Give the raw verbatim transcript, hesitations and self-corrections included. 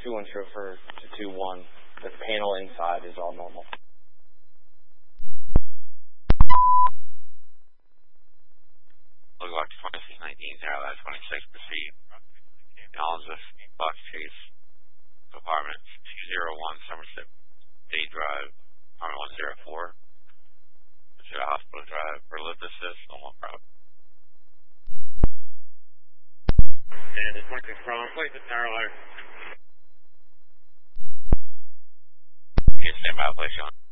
two one chauffeur to two one. The panel inside is all normal. Lookalike twenty-six nineteen, Airline twenty-six, proceed. Analysis, Fox Chase, Apartment two oh one, Somerset Day Drive, Apartment one oh four. To the Hospital Drive, Berlin Assist, on one route. And the twenty-six from place at Airline. Okay, stand by, place on.